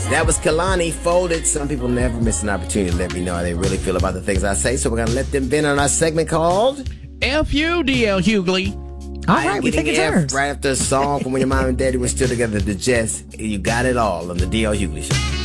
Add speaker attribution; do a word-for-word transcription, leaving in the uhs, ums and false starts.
Speaker 1: That was Kalani Folded. Some people never miss an opportunity to let me know how they really feel about the things I say, so we're going to let them vent on our segment called
Speaker 2: F U, D L Hughley.
Speaker 3: All right, we take it turns.
Speaker 1: Right after a song from when your mom and daddy were still together, the Jets. You got it all on the D L Hughley Show.